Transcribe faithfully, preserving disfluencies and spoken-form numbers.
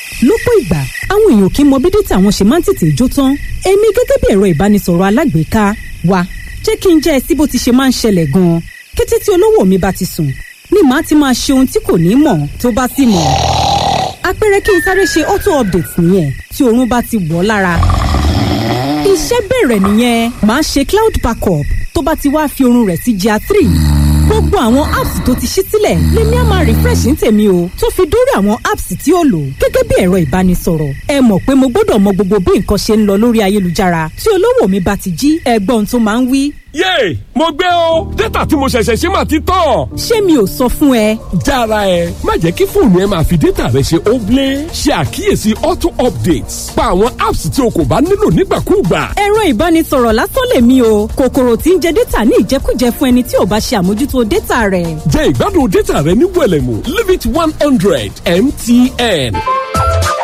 lọ́pọ̀ ìgbà àwọn èèyàn kì í mọ bí dátà wọn ṣe máa ń tètè jó tán èmi gẹ́gẹ́ bí ẹ̀rọ ìbánisọ̀rọ̀ alágbèéká wa jẹ́ kí n jẹ́ ẹ sí bó ti ṣe máa ń ṣẹlẹ̀ gan-an kété tí olówó mi bá ti sùn ni màá ti máa ṣe ohun tí kò ní mọ̀ tó bá sì mọ̀ àpẹẹrẹ kí n sáré ṣe auto update nìyẹn tí oorun bá ti wọ̀ lára iṣẹ́ bẹ̀rẹ̀ nìyẹn màá ṣe cloud backup tó bá ti wá fi oorun rẹ̀ sí jà three gbogbo àwọn apps tó ti ṣí sílẹ̀ lèmi á máa refresh ní tèmi o tó fi dórí àwọn apps tí ó lò gẹ́gẹ́ bí ẹ̀rọ ìbánisọ̀rọ̀ ẹ mọ̀ pé mo gbọ́dọ̀ mọ gbogbo bí nǹkan ṣe ń lọ lórí ayélujára tí olówó mi bá ti jí ẹgbọ́n tó máa ń wí. yéè mo gbé o dátà tí mo ṣẹ̀ṣẹ̀ ṣe máa ti tán. ṣé mi ò sọ fún ẹ. jára ẹ má jẹ́ kí fóònù ẹ máa fi dátà rẹ ṣe óblé ṣe àkíyèsí auto updates pa àwọn apps tí o kò bá nílò nígbàkúùgbà. ẹ̀rọ ìbánisọ̀rọ̀ lásán lèmi o kòkòrò tí ń jẹ dátà ní ìjẹkújẹ fún ẹni tí ò bá ṣe àmójútó dátà rẹ̀. jẹ ìgbádùn dátà rẹ ní wẹ̀lẹ̀mú leave it one hundred M T N.